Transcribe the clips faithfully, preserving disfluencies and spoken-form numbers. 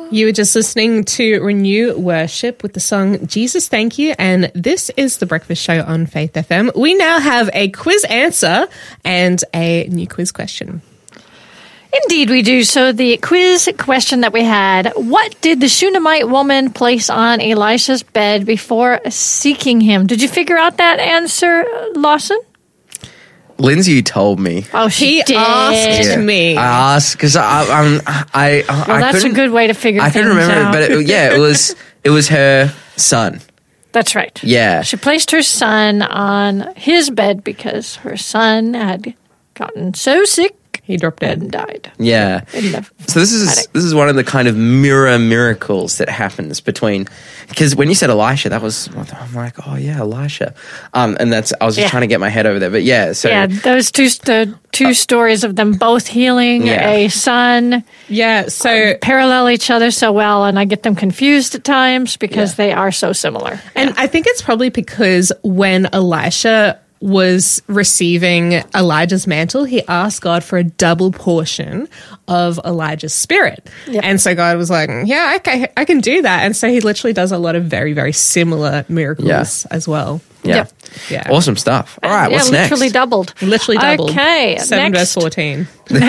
You were just listening to Renew Worship with the song Jesus Thank You, and this is The Breakfast Show on Faith F M. We now have a quiz answer and a new quiz question. Indeed we do. So the quiz question that we had, what did the Shunammite woman place on Elisha's bed before seeking him? Did you figure out that answer, Lawson? Lindsay told me. Oh, she he did. asked Yeah. me. I asked because I, I'm, I, I, Well, I that's a couldn't- good way to figure I things couldn't remember, out. but it, yeah, it was, it was her son. That's right. Yeah. She placed her son on his bed because her son had gotten so sick He dropped it. and died. Yeah. In the So this is attic. this is one of the kind of mirror miracles that happens between, because when you said Elisha, that was I'm like, oh yeah, Elisha, um, and that's I was just Yeah. trying to get my head over there, but yeah, so Yeah, those two the two stories of them both healing Yeah. a son Yeah, so... parallel each other so well, and I get them confused at times because Yeah. they are so similar. And I think it's probably because when Elisha was receiving Elijah's mantle, he asked God for a double portion of Elijah's spirit. Yep. And so God was like, yeah, okay, I can do that. And so he literally does a lot of very, very similar miracles Yeah. as well. yeah, Yep. Yeah. awesome stuff. All right, yeah, what's literally next? doubled. Literally doubled. Okay, seven next, verse fourteen.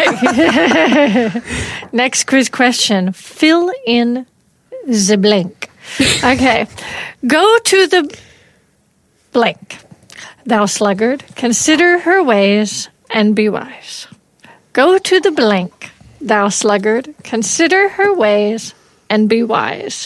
next quiz question. Fill in the blank. Okay. Go to the blank. Thou sluggard, consider her ways and be wise. Go to the blank. Thou sluggard, consider her ways and be wise.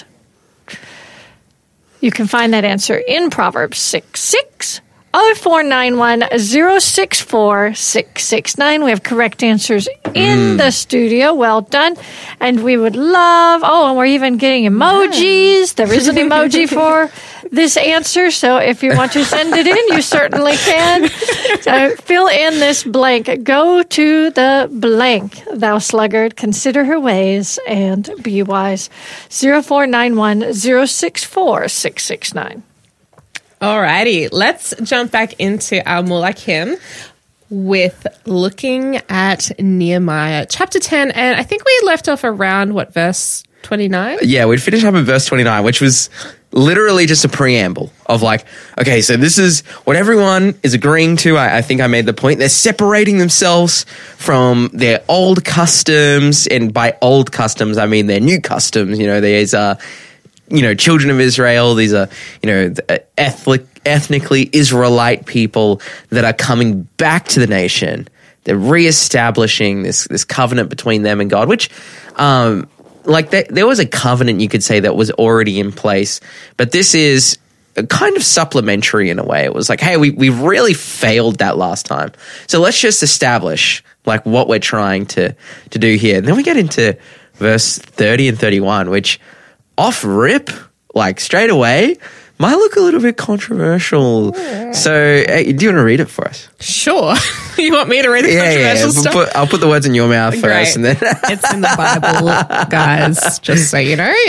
You can find that answer in Proverbs six six, oh four nine one, oh six four six six nine. We have correct answers in the studio. Well done. And we would love, oh, and we're even getting emojis. There is an emoji for this answer. So if you want to send it in, you certainly can. So fill in this blank. Go to the blank. Thou sluggard, consider her ways and be wise. oh four nine one, oh six four six six nine. Alrighty, let's jump back into our more like him with looking at Nehemiah chapter ten. And I think we left off around, what, verse twenty-nine? Yeah, we'd finish up in verse twenty-nine, which was literally just a preamble of like, okay, so this is what everyone is agreeing to. I, I think I made the point. They're separating themselves from their old customs. And by old customs, I mean their new customs. You know, there's uh, you know, children of Israel. These are, you know, the ethnic, ethnically Israelite people that are coming back to the nation. They're reestablishing this this covenant between them and God, which, um, like, th- there was a covenant, you could say, that was already in place, but this is kind of supplementary in a way. It was like, hey, we we really failed that last time, so let's just establish like what we're trying to to do here. And then we get into verse thirty and thirty-one, which off rip, like straight away, might look a little bit controversial. So, hey, do you want to read it for us? Sure. You want me to read the Yeah, yeah. controversial We'll stuff? put, I'll put the words in your mouth Great. first, and then It's in the Bible, guys, just so you know.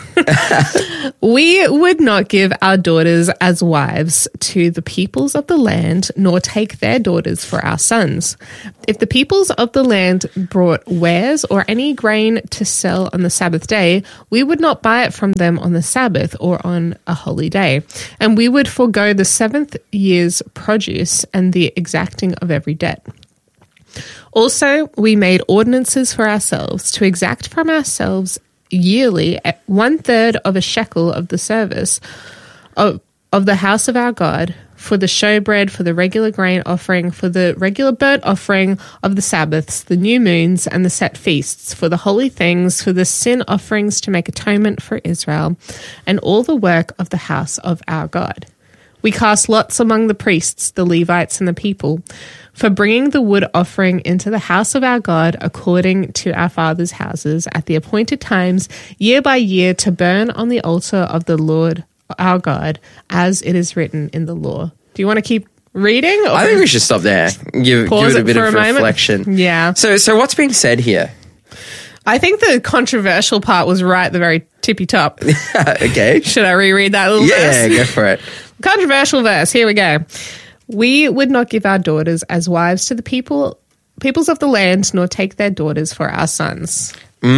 We would not give our daughters as wives to the peoples of the land, nor take their daughters for our sons. If the peoples of the land brought wares or any grain to sell on the Sabbath day, we would not buy it from them on the Sabbath or on a holy day. And we would forego the seventh year's produce and the exacting of every debt. Also, we made ordinances for ourselves to exact from ourselves yearly at one third of a shekel of the service of, of the house of our God, for the showbread, for the regular grain offering, for the regular burnt offering of the Sabbaths, the new moons, and the set feasts, for the holy things, for the sin offerings to make atonement for Israel, and all the work of the house of our God. We cast lots among the priests, the Levites, and the people, for bringing the wood offering into the house of our God according to our fathers' houses at the appointed times, year by year, to burn on the altar of the Lord our God, as it is written in the law. Do you want to keep reading? Or I think we should stop there. Give, pause give it a bit for of a moment? reflection. Yeah. So, so what's being said here? I think the controversial part was right at the very tippy top. Okay. Should I reread that little Yeah, verse? go for it. Controversial verse. Here we go. We would not give our daughters as wives to the people peoples of the land, nor take their daughters for our sons.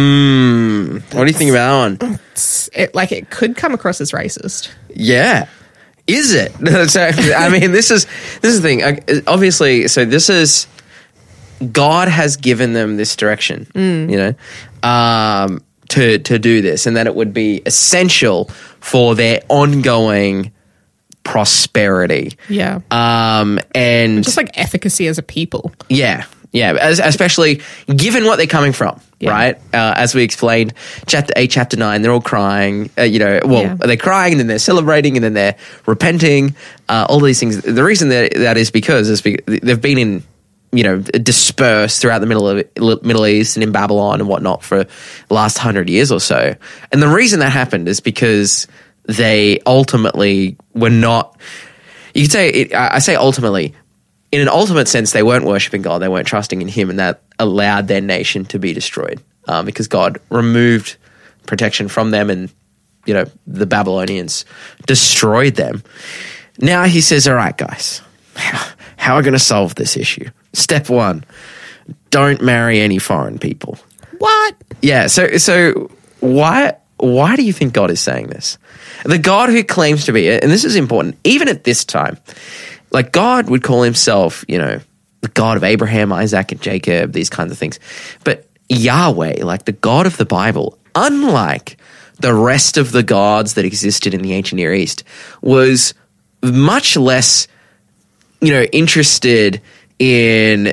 Mm, what do you think about that one? It, like, it could come across as racist. Yeah. Is it? So, I mean, this is this is the thing. Uh, Obviously, so this is God has given them this direction, Mm. you know, um, to to do this, and that it would be essential for their ongoing prosperity. Yeah. Um, and Just like efficacy as a people. yeah, yeah, as, especially given what they're coming from, Yeah. right? Uh, as we explained, chapter eight, chapter nine, they're all crying. Uh, you know, well, Yeah. they're crying and then they're celebrating and then they're repenting. Uh, all these things. The reason that that is because is because they've been in, you know, dispersed throughout the Middle Middle East and in Babylon and whatnot for the last hundred years or so. And the reason that happened is because they ultimately were not. You could say it, I say ultimately. In an ultimate sense, they weren't worshiping God. They weren't trusting in Him, and that allowed their nation to be destroyed um, because God removed protection from them, and you know the Babylonians destroyed them. Now He says, "All right, guys, how, how are we going to solve this issue? Step one: don't marry any foreign people." What? Yeah. So, so why why do you think God is saying this? The God who claims to be, and this is important, even at this time. Like, God would call Himself, you know, the God of Abraham, Isaac, and Jacob, these kinds of things. But Yahweh, like the God of the Bible, unlike the rest of the gods that existed in the ancient Near East, was much less, you know, interested in...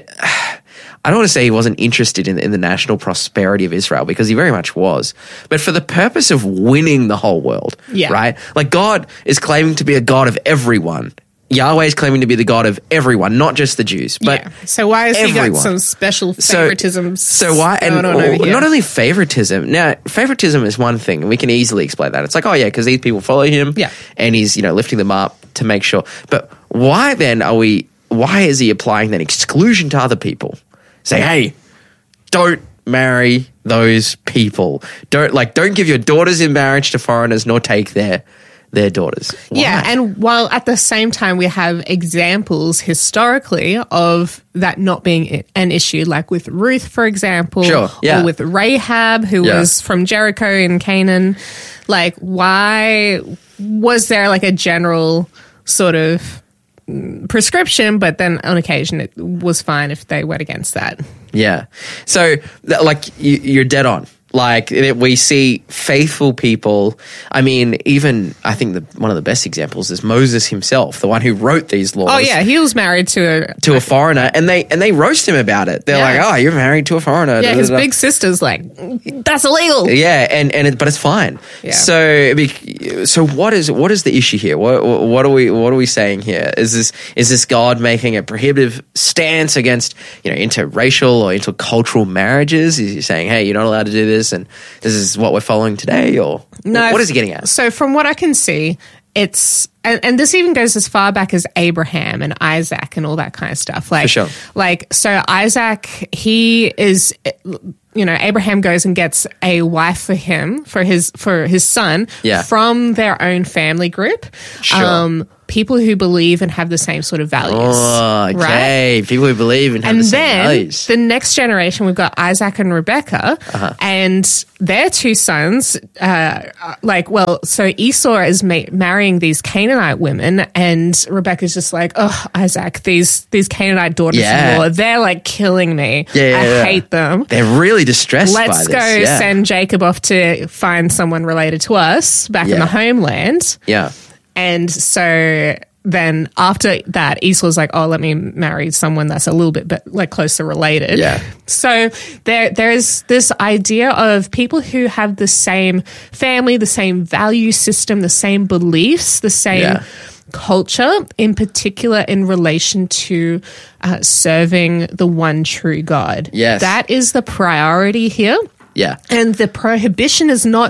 I don't want to say He wasn't interested in, in the national prosperity of Israel, because He very much was. But for the purpose of winning the whole world, Yeah. right? Like, God is claiming to be a God of everyone. Yahweh is claiming to be the God of everyone, not just the Jews, but yeah. So why has He got everyone. some special So- favoritisms? So why? And going on over here? not only favoritism. Now, favoritism is one thing, and we can easily explain that. It's like, oh yeah, because these people follow Him, Yeah. and He's, you know, lifting them up to make sure. But why then are we? Why is He applying that exclusion to other people? Say, hey, don't marry those people. Don't like, don't give your daughters in marriage to foreigners, nor take their their daughters. Why? Yeah, and while at the same time we have examples historically of that not being an issue, like with Ruth, for example, Sure, yeah. or with Rahab, who Yeah. was from Jericho in Canaan. Like, why was there like a general sort of mm, prescription, but then on occasion it was fine if they went against that? Yeah. So, th- like, you, you're dead on. Like, we see faithful people. I mean, even I think the, one of the best examples is Moses himself, the one who wrote these laws. Oh yeah, he was married to a To a foreigner, and they and they roast him about it. They're Yeah. like, "Oh, you're married to a foreigner." yeah. da, His da, da. big sister's like, that's illegal. Yeah, and and it, but it's fine. Yeah. So, I mean, so what is what is the issue here? What what are we what are we saying here? Is this is this God making a prohibitive stance against, you know, interracial or intercultural marriages? Is He saying, "Hey, you're not allowed to do this," and this is what we're following today? Or No, what is He getting at? So from what I can see, it's and, and this even goes as far back as Abraham and Isaac and all that kind of stuff. Like, For sure. like so Isaac, he is, you know, Abraham goes and gets a wife for him for his for his son Yeah. from their own family group. Sure. People who believe and have the same sort of values. Oh, right? okay. People who believe and have And the same then values. the next generation, we've got Isaac and Rebecca, Uh-huh. and their two sons. Uh, like, well, so Esau is ma- marrying these Canaanite women, and Rebecca's just like, "Oh, Isaac, these these Canaanite daughters-in-law, Yeah. they're like killing me. Yeah, yeah, I yeah. hate them. They're really distressed by Let's this. go yeah. send Jacob off to find someone related to us back in Yeah. the homeland." Yeah. And so then after that, Esau's like, oh, let me marry someone that's a little bit, be- like closer related. Yeah. So there, there's this idea of people who have the same family, the same value system, the same beliefs, the same Yeah. culture, in particular in relation to uh, serving the one true God. Yes. That is the priority here. Yeah. And the prohibition is not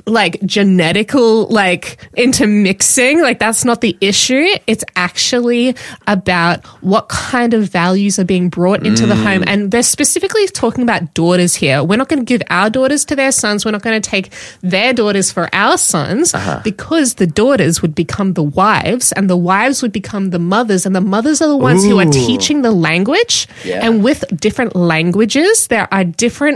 like genetical like intermixing. Like that's not the issue. It's actually about what kind of values are being brought into mm. the home. And they're specifically talking about daughters here. We're not going to give our daughters to their sons. We're not going to take their daughters for our sons uh-huh. because the daughters would become the wives and the wives would become the mothers, and the mothers are the ones Ooh. Who are teaching the language. Yeah. And with different languages, there are different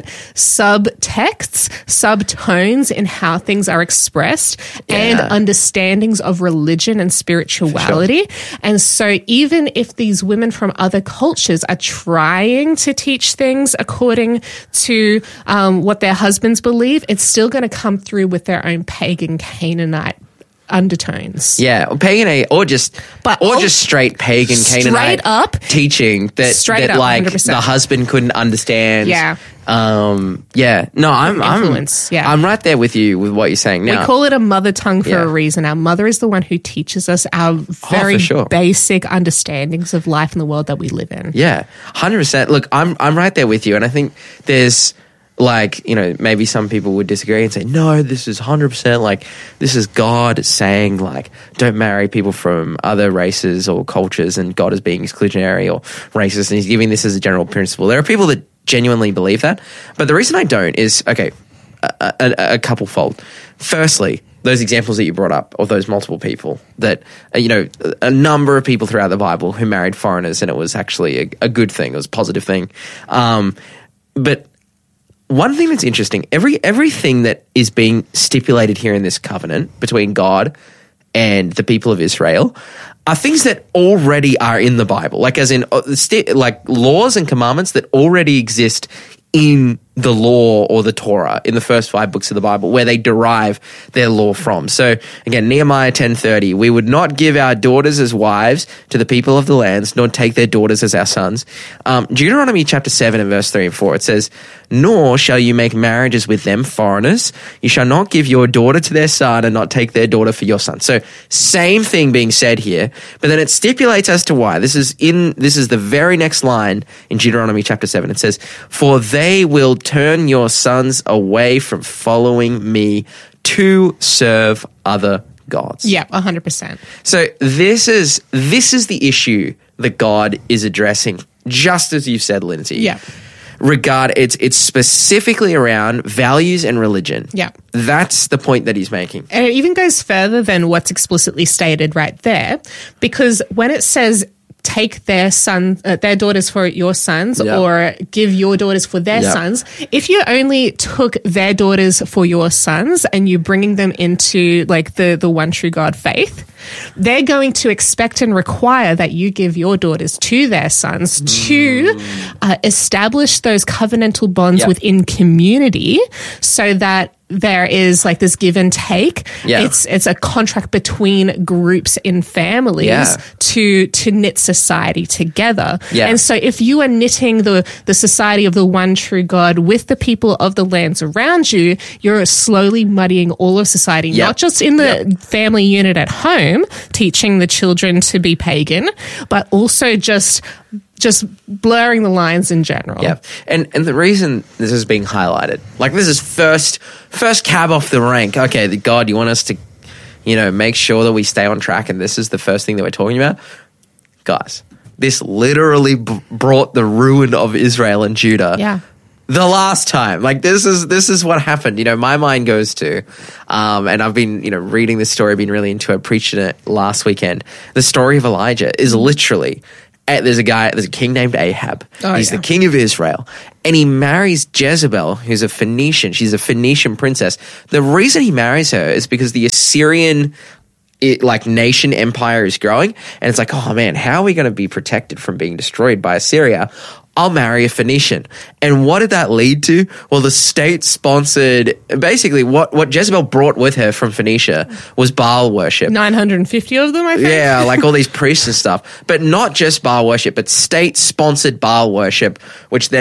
subtexts, subtones in how things are expressed yeah. and understandings of religion and spirituality. Sure. And so even if these women from other cultures are trying to teach things according to um, what their husbands believe, it's still going to come through with their own pagan Canaanite undertones. Yeah, or pagan, or just, but or just straight pagan Canaanite up teaching that that up, like one hundred percent. The husband couldn't understand. Yeah. Um. Yeah. No, I'm. Influence, I'm. Yeah. I'm right there with you with what you're saying. Now we call it a mother tongue for yeah. a reason. Our mother is the one who teaches us our very oh, sure. basic understandings of life in the world that we live in. Yeah, one hundred percent. Look, I'm. I'm right there with you, and I think there's. Like, you know, maybe some people would disagree and say, no, this is one hundred percent like, this is God saying, like, don't marry people from other races or cultures, and God is being exclusionary or racist, and he's giving this as a general principle. There are people that genuinely believe that. But the reason I don't is, okay, a, a, a couple fold. Firstly, those examples that you brought up of those multiple people that, you know, a number of people throughout the Bible who married foreigners, and it was actually a, a good thing. It was a positive thing. Um, but one thing that's interesting, every everything that is being stipulated here in this covenant between God and the people of Israel are things that already are in the Bible, like as in like laws and commandments that already exist in the law or the Torah, in the first five books of the Bible, where they derive their law from. So again, Nehemiah ten thirty, we would not give our daughters as wives to the people of the lands, nor take their daughters as our sons. Um, Deuteronomy chapter seven and verse three and four, it says, nor shall you make marriages with them, foreigners. You shall not give your daughter to their son and not take their daughter for your son. So same thing being said here, but then it stipulates as to why. This is in, this is the very next line in Deuteronomy chapter seven. It says, for they will turn your sons away from following me to serve other gods. Yeah, one hundred percent. So this is this is the issue that God is addressing, just as you've said, Lindsay. Yeah. Regard it's it's specifically around values and religion. Yeah. That's the point that he's making. And it even goes further than what's explicitly stated right there, because when it says take their son, uh, their daughters for your sons, yep. or give your daughters for their yep. sons. If you only took their daughters for your sons and you're bringing them into like the, the one true God faith, they're going to expect and require that you give your daughters to their sons mm. to uh, establish those covenantal bonds yep. within community, so that there is like this give and take. Yeah. It's it's a contract between groups in families yeah. to to knit society together. Yeah. And so if you are knitting the, the society of the one true God with the people of the lands around you, you're slowly muddying all of society, yep. not just in the yep. family unit at home, teaching the children to be pagan, but also just just blurring the lines in general. Yeah. And and the reason this is being highlighted, like this is first first cab off the rank. Okay, the God, you want us to, you know, make sure that we stay on track, and this is the first thing that we're talking about? Guys, this literally b- brought the ruin of Israel and Judah. Yeah. The last time, like this is this is what happened. You know, my mind goes to, um, and I've been you know reading this story, been really into it, preaching it last weekend. The story of Elijah is literally, there's a guy, there's a king named Ahab. Oh, He's yeah. the king of Israel, and he marries Jezebel, who's a Phoenician. She's a Phoenician princess. The reason he marries her is because the Assyrian It, like nation empire is growing, and it's like, oh man, how are we going to be protected from being destroyed by Assyria? I'll marry a Phoenician. And what did that lead to? Well, the state sponsored, basically what, what Jezebel brought with her from Phoenicia was Baal worship. nine hundred fifty of them, I think. Yeah, like all these priests and stuff. But not just Baal worship, but state sponsored Baal worship, which then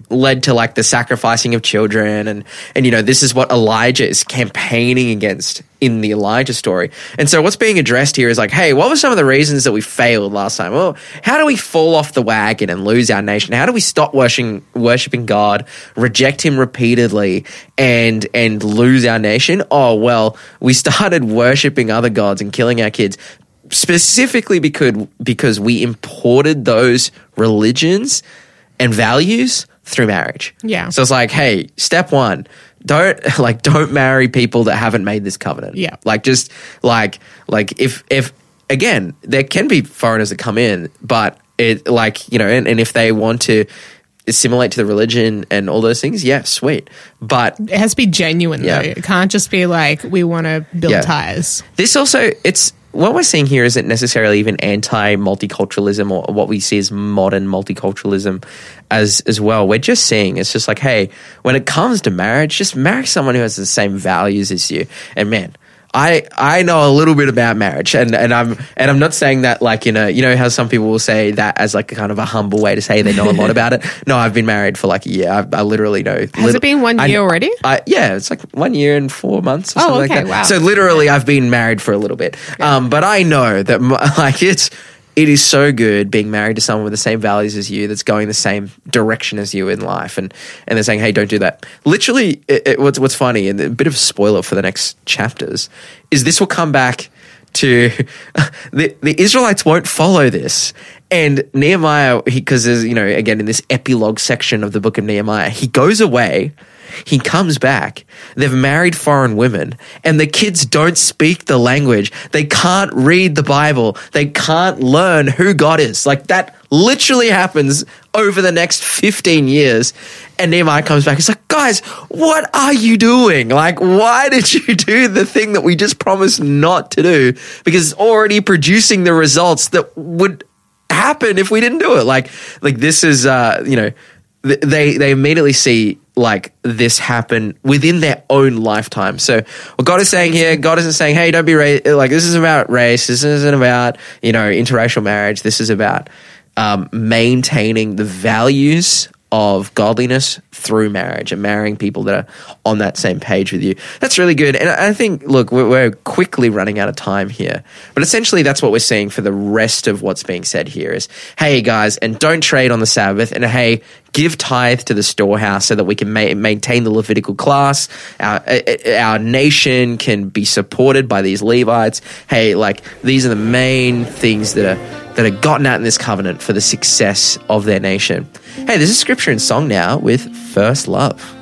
led to like the sacrificing of children, and and you know this is what Elijah is campaigning against in the Elijah story. And so what's being addressed here is like, hey, what were some of the reasons that we failed last time? Well, how do we fall off the wagon and lose our nation? How do we stop worshiping worshiping God, reject him repeatedly, and and lose our nation? Oh, well, we started worshiping other gods and killing our kids, specifically because because we imported those religions and values through marriage. Yeah. So it's like, hey, step one, don't like don't marry people that haven't made this covenant. Yeah. Like just like like if if again, there can be foreigners that come in, but it like, you know, and, and if they want to assimilate to the religion and all those things, yeah, sweet. But it has to be genuine Yeah. though. It can't just be like, we want to build Yeah. ties. this also, it's what we're seeing here isn't necessarily even anti-multiculturalism or what we see as modern multiculturalism as as well. We're just seeing it's just like, hey, when it comes to marriage, just marry someone who has the same values as you. And man, I I know a little bit about marriage, and, and I'm and I'm not saying that like you know you know how some people will say that as like a kind of a humble way to say they know a lot about it. No, I've been married for like a year. I, I literally know. Has lit- it been one year I, already? I, yeah, it's like one year and four months or Oh, something okay, like that. wow. So literally, I've been married for a little bit. Um, but I know that m- like it's it is so good being married to someone with the same values as you, that's going the same direction as you in life, and and they're saying, hey, don't do that. Literally, it, it, what's what's funny, and a bit of a spoiler for the next chapters, is this will come back to the the Israelites won't follow this. And Nehemiah, because there's, you know, again, in this epilogue section of the book of Nehemiah, he goes away, he comes back, they've married foreign women, and the kids don't speak the language. They can't read the Bible. They can't learn who God is. Like, that literally happens over the next fifteen years. And Nehemiah comes back. It's like, guys, what are you doing? Like, why did you do the thing that we just promised not to do? Because it's already producing the results that would happen if we didn't do it. Like, like this is, uh, you know, th- they they immediately see like this happen within their own lifetime. So what God is saying here, God isn't saying, hey, don't be race. Like, this isn't about race. This isn't about, you know, interracial marriage. This is about um, maintaining the values of godliness through marriage and marrying people that are on that same page with you. That's really good. And I think, look, we're, we're quickly running out of time here, but essentially that's what we're seeing for the rest of what's being said here is, hey guys, and don't trade on the Sabbath, and hey, give tithe to the storehouse so that we can ma- maintain the Levitical class. Our, our nation can be supported by these Levites. Hey, like, these are the main things that are that are gotten out in this covenant for the success of their nation. Hey, there's a scripture and song now with First Love.